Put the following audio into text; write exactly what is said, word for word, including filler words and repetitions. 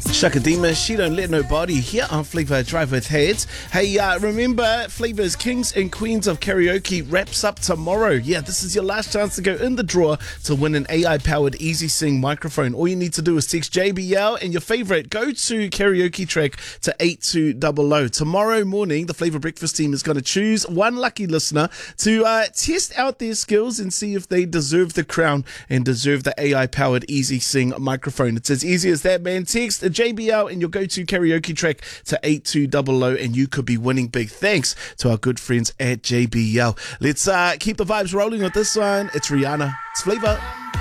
Shakadima, She Don't Let Nobody here on Flavour Drive with Heads. Hey, uh, remember Flavour's Kings and Queens of Karaoke wraps up tomorrow. Yeah, this is your last chance to go in the draw to win an A I-powered Easy Sing microphone. All you need to do is text J B L and your favourite go-to karaoke track to eight two zero zero. Tomorrow morning, the Flavour Breakfast team is going to choose one lucky listener to uh, test out their skills and see if they deserve the crown and deserve the A I-powered Easy Sing microphone. It's as easy as that, man. Text J B L and your go-to karaoke track to eight two zero zero and you could be winning big. Thanks to our good friends at J B L. Let's uh, keep the vibes rolling with this one. It's Rihanna. It's Flavour.